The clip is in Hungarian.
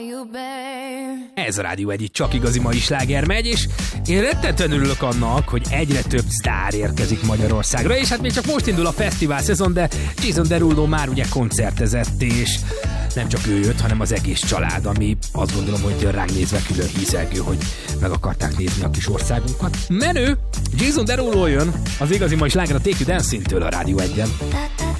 Ez a Rádió Egy, csak igazi mai sláger megy, és én rettentően örülök annak, hogy egyre több sztár érkezik Magyarországra, és hát még csak most indul a fesztivál szezon, de Jason Derulo már ugye koncertezett, és nem csak ő jött, hanem az egész család, ami azt gondolom, hogy ránk nézve külön hízelgő, hogy meg akarták nézni a kis országunkat. Menő! Jason Derulo jön, az igazi mai sláger a Take You Dancing-től a Rádió Egyen.